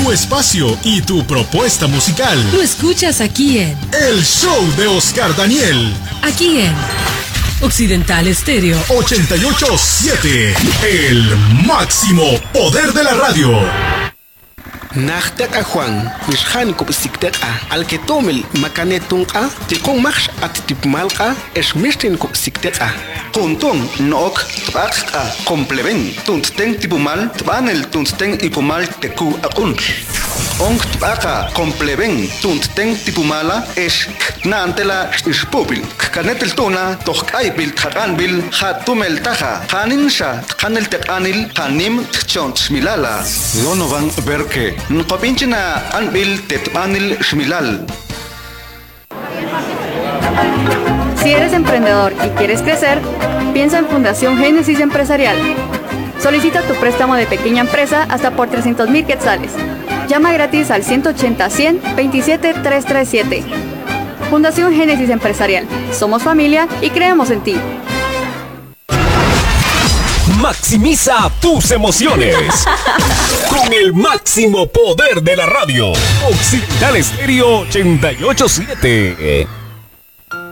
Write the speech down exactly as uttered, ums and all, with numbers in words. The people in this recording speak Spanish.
Tu espacio y tu propuesta musical. Lo escuchas aquí en El Show de Oscar Daniel. Aquí en Occidental Estéreo ochenta y ocho punto siete. El máximo poder de la radio. Nachtek a Juan, Mishhan Kupsiktek a, al que tomel Macanetunca, Tikon Mach at Tipmalka, es Mistin Kupsiktek a. Kuntun, Nok, Tbaka, Compleven, Tunsten Tipumal, Tbanel Tunsten Ipumal Teku Akun. Onk Tbaka, Compleven, Tunsten Tipumala, es Nantela Ispupil, Kanetel Tuna, Tokaipil, Takanbil, Hatumel Taja, Haninsha, Kanel Tekanil, Hanim Tchont Milala. Donovan Berke. Nukapinchina anbil tetmanil shmilal. Si eres emprendedor y quieres crecer, piensa en Fundación Génesis Empresarial. Solicita tu préstamo de pequeña empresa hasta por trescientos mil quetzales. Llama gratis al ciento ochenta, cien, veintisiete, trescientos treinta y siete. Fundación Génesis Empresarial. Somos familia y creemos en ti. Maximiza tus emociones con el máximo poder de la radio. Occidental Estéreo ochenta y ocho punto siete.